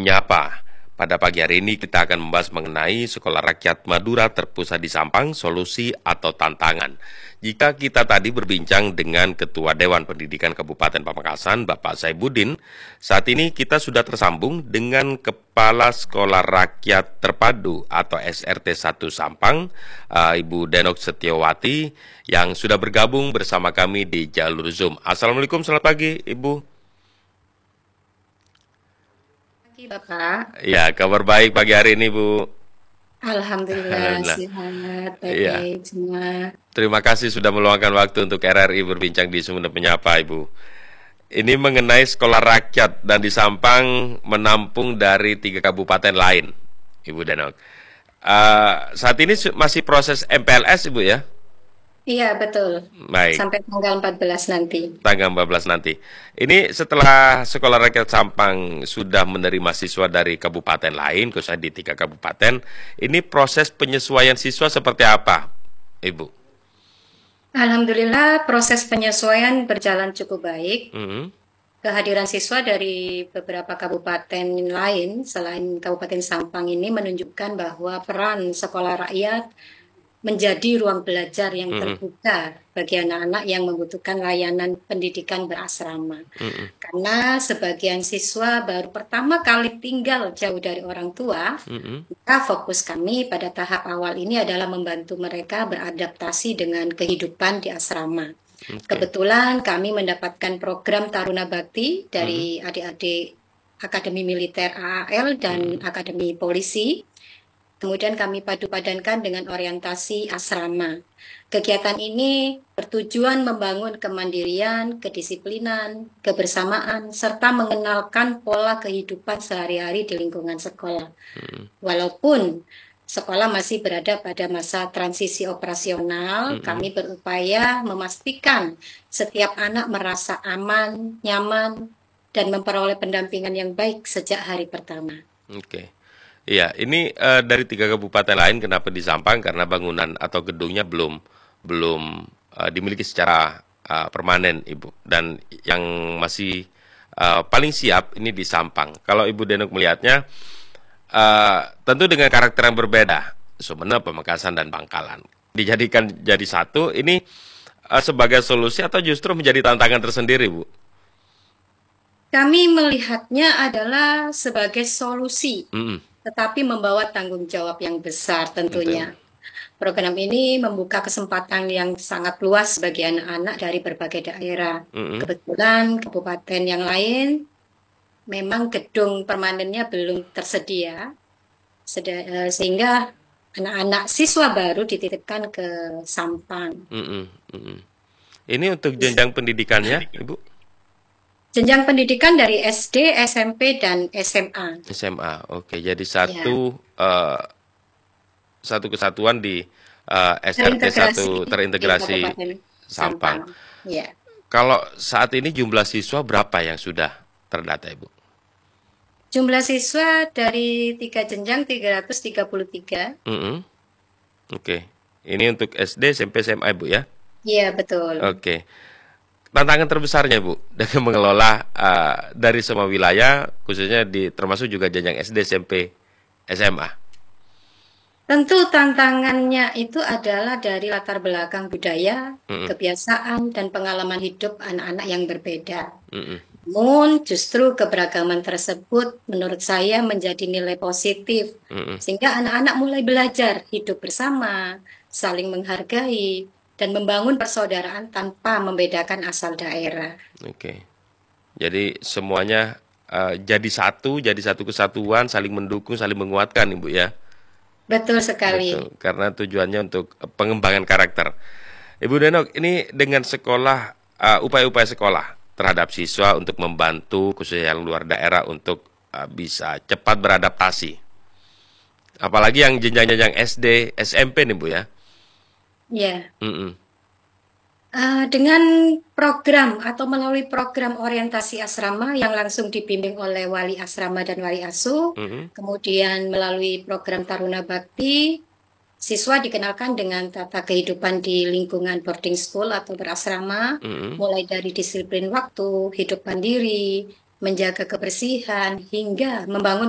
Menyapa. Pada pagi hari ini kita akan membahas mengenai Sekolah Rakyat Madura terpusat di Sampang, solusi atau tantangan. Jika kita tadi berbincang dengan Ketua Dewan Pendidikan Kabupaten Pamekasan, Bapak Saibuddin, saat ini kita sudah tersambung dengan Kepala Sekolah Rakyat Terpadu atau SRT 1 Sampang, Ibu Denok Setiawati, yang sudah bergabung bersama kami di jalur Zoom. Assalamualaikum, selamat pagi Ibu. Bapak, Ya, kabar baik pagi hari ini, Bu. Alhamdulillah Alhamdulillah. sehat, Iya, baik-baik semua. terima kasih sudah meluangkan waktu untuk RRI berbincang di Sumber Penyapa, Ibu. Ini mengenai sekolah rakyat dan di Sampang menampung dari 3 kabupaten lain, Ibu Denok. Saat ini masih proses MPLS, Ibu ya? Iya, betul. Baik. Sampai tanggal 14 nanti. Tanggal 14 nanti. Ini setelah Sekolah Rakyat Sampang sudah menerima siswa dari kabupaten lain, khususnya di 3 kabupaten, ini proses penyesuaian siswa seperti apa, Ibu? Alhamdulillah proses penyesuaian berjalan cukup baik. Mhm, Kehadiran siswa dari beberapa kabupaten lain selain Kabupaten Sampang ini menunjukkan bahwa peran sekolah rakyat menjadi ruang belajar yang mhm, terbuka bagi anak-anak yang membutuhkan layanan pendidikan berasrama. mhm, Karena sebagian siswa baru pertama kali tinggal jauh dari orang tua, mhm. maka fokus kami pada tahap awal ini adalah membantu mereka beradaptasi dengan kehidupan di asrama. Oke. Kebetulan kami mendapatkan program Taruna Bakti Mhm, dari adik-adik Akademi Militer AAL dan mhm, Akademi Polisi. Kemudian kami padu-padankan dengan orientasi asrama. Kegiatan ini bertujuan membangun kemandirian, kedisiplinan, kebersamaan, serta mengenalkan pola kehidupan sehari-hari di lingkungan sekolah. mhm, Walaupun sekolah masih berada pada masa transisi operasional, mhm. kami berupaya memastikan setiap anak merasa aman, nyaman, dan memperoleh pendampingan yang baik sejak hari pertama. Oke. Iya, ini dari 3 kabupaten lain kenapa di Sampang karena bangunan atau gedungnya belum dimiliki secara permanen, Ibu. Dan yang masih paling siap ini di Sampang. Kalau Ibu Denok melihatnya, tentu dengan karakter yang berbeda, Sumeneb, Pamekasan, dan Bangkalan. Dijadikan jadi satu, ini sebagai solusi atau justru menjadi tantangan tersendiri, Bu? Kami melihatnya adalah sebagai solusi, Mm-mm, tetapi membawa tanggung jawab yang besar tentunya. betul. Program ini membuka kesempatan yang sangat luas bagi anak-anak dari berbagai daerah. Mm-mm, Kebetulan kabupaten yang lain memang gedung permanennya belum tersedia, sehingga anak-anak siswa baru dititipkan ke Sampang. mm-mm, mm-mm. Ini untuk jenjang pendidikannya, Ibu? Jenjang pendidikan dari SD, SMP, dan SMA. SMA. Oke, jadi Ya, satu kesatuan di SRT terintegrasi 1 di terintegrasi Kabupaten Sampang. Sampang. Ya. Kalau saat ini jumlah siswa berapa yang sudah terdata, Ibu? Jumlah siswa dari 3 jenjang 333. Mm-mm. Oke. Ini untuk SD, SMP, SMA, Ibu ya? Iya, betul. Oke. Tantangan terbesarnya, Bu, dengan mengelola dari semua wilayah, khususnya termasuk juga jenjang SD, SMP, SMA. Tentu tantangannya itu adalah dari latar belakang budaya, Mm-mm. kebiasaan, dan pengalaman hidup anak-anak yang berbeda. Mm-mm. Namun justru keberagaman tersebut menurut saya menjadi nilai positif, Mm-mm. sehingga anak-anak mulai belajar hidup bersama, saling menghargai, dan membangun persaudaraan tanpa membedakan asal daerah. Oke. Jadi semuanya jadi satu kesatuan, saling mendukung, saling menguatkan, Ibu ya. Betul sekali. Betul, karena tujuannya untuk pengembangan karakter. Ibu Denok, ini dengan sekolah, upaya-upaya sekolah terhadap siswa untuk membantu khususnya yang luar daerah untuk bisa cepat beradaptasi. Apalagi yang jenjang-jenjang SD, SMP nih Bu ya. Ya. Mm-mm, Dengan program atau melalui program orientasi asrama yang langsung dibimbing oleh wali asrama dan wali asuh, mm-mm, kemudian melalui program Taruna Bakti, siswa dikenalkan dengan tata kehidupan di lingkungan boarding school atau berasrama, mm-mm. mulai dari disiplin waktu, hidup mandiri, menjaga kebersihan, hingga membangun